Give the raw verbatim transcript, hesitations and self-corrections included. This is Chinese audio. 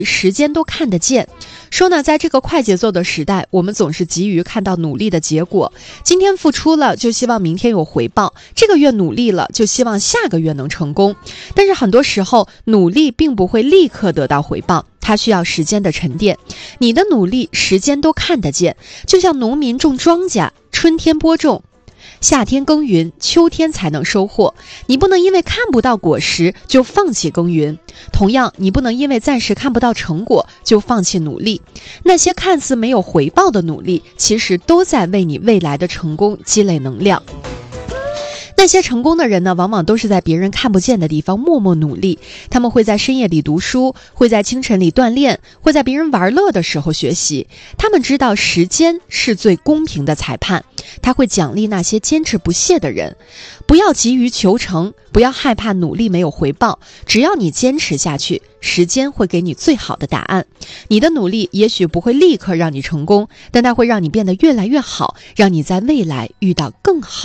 时间都看得见。说呢，在这个快节奏的时代，我们总是急于看到努力的结果，今天付出了就希望明天有回报，这个月努力了就希望下个月能成功。但是很多时候努力并不会立刻得到回报，它需要时间的沉淀。你的努力时间都看得见，就像农民种庄稼，春天播种，夏天耕耘，秋天才能收获。你不能因为看不到果实就放弃耕耘，同样你不能因为暂时看不到成果就放弃努力。那些看似没有回报的努力，其实都在为你未来的成功积累能量。那些成功的人呢，往往都是在别人看不见的地方默默努力。他们会在深夜里读书，会在清晨里锻炼，会在别人玩乐的时候学习。他们知道时间是最公平的裁判，他会奖励那些坚持不懈的人。不要急于求成，不要害怕努力没有回报，只要你坚持下去，时间会给你最好的答案。你的努力也许不会立刻让你成功，但它会让你变得越来越好，让你在未来遇到更好